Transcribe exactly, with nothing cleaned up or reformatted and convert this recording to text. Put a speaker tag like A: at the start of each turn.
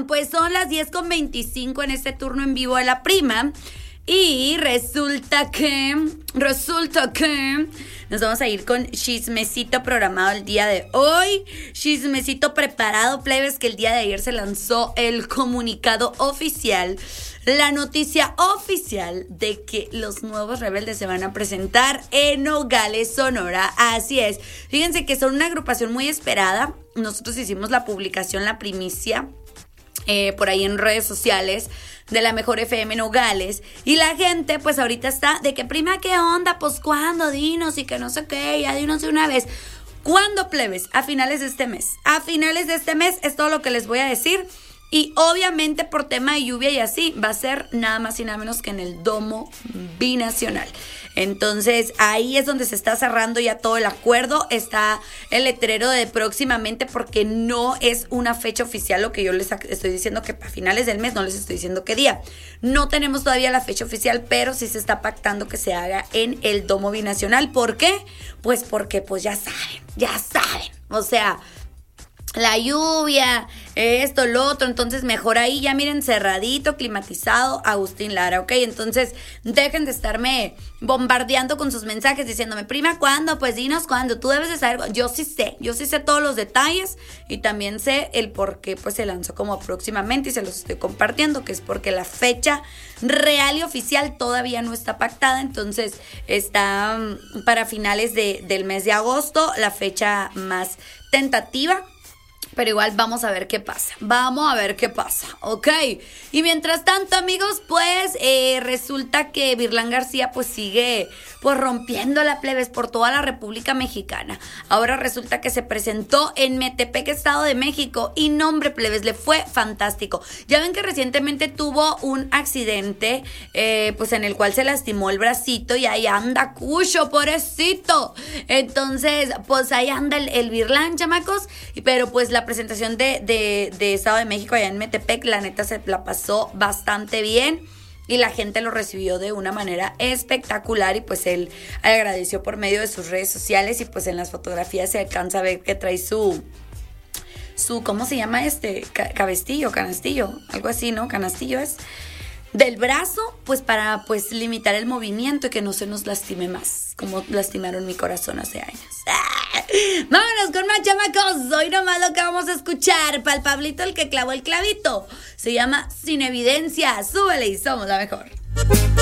A: Oigan, pues son las diez con veinticinco en este turno en vivo de La Prima. Y resulta que, resulta que nos vamos a ir con chismecito programado el día de hoy. Chismecito preparado, plebes, que el día de ayer se lanzó el comunicado oficial, la noticia oficial de que los Nuevos Rebeldes se van a presentar en Nogales, Sonora. Así es. Fíjense que son una agrupación muy esperada. Nosotros hicimos la publicación, la primicia, eh, por ahí en redes sociales de la Mejor F M Nogales, y la gente pues ahorita está de que prima, ¿qué onda? Pues ¿cuándo? Dinos, y que no sé qué, ya dinos de una vez. ¿Cuándo, plebes? A finales de este mes. A finales de este mes es todo lo que les voy a decir. Y obviamente por tema de lluvia y así, va a ser nada más y nada menos que en el Domo Binacional. Entonces ahí es donde se está cerrando ya todo el acuerdo. Está el letrero de próximamente, porque no es una fecha oficial lo que yo les estoy diciendo, que a finales del mes, no les estoy diciendo qué día. No tenemos todavía la fecha oficial, pero sí se está pactando que se haga en el Domo Binacional. ¿Por qué? Pues porque pues ya saben, ya saben. O sea, la lluvia, esto, lo otro, entonces mejor ahí, ya miren, cerradito, climatizado, Agustín Lara, ¿ok? Entonces dejen de estarme bombardeando con sus mensajes diciéndome, prima, ¿cuándo? Pues dinos cuándo, tú debes de saber. Yo sí sé, yo sí sé todos los detalles y también sé el por qué pues se lanzó como próximamente, y se los estoy compartiendo, que es porque la fecha real y oficial todavía no está pactada. Entonces está um, para finales de, del mes de agosto, la fecha más tentativa. Pero igual vamos a ver qué pasa, vamos a ver qué pasa, ¿ok? Y mientras tanto, amigos, pues eh, resulta que Virlán García pues sigue pues rompiendo la, plebes, por toda la República Mexicana. Ahora resulta que se presentó en Metepec, Estado de México, y no, hombre, plebes, le fue fantástico. Ya ven que recientemente tuvo un accidente eh, pues en el cual se lastimó el bracito, y ahí anda cucho, pobrecito. Entonces, pues ahí anda el, el Virlán, chamacos, pero pues la presentación de, de, de Estado de México allá en Metepec, la neta se la pasó bastante bien y la gente lo recibió de una manera espectacular, y pues él agradeció por medio de sus redes sociales, y pues en las fotografías se alcanza a ver que trae su su ¿cómo se llama este? Cabestillo, canastillo, algo así, ¿no? Canastillo es del brazo, pues para pues limitar el movimiento y que no se nos lastime más, como lastimaron mi corazón hace años. ¡Ah! Vámonos con más, chamacos. Hoy nomás lo que vamos a escuchar, pa'l Pablito el que clavó el clavito, se llama Sin Evidencia. Súbele y somos la mejor.